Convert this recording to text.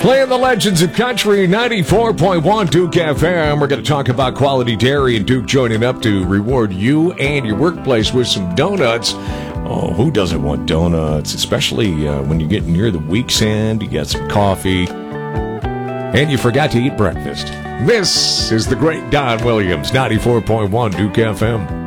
Playing the legends of country, 94.1 Duke FM. We're going to talk about quality dairy, and Duke joining up to reward you and your workplace with some donuts. Oh, who doesn't want donuts? Especially when you're getting near the week's end, you got some coffee, and you forgot to eat breakfast. This is the great Don Williams, 94.1 Duke FM.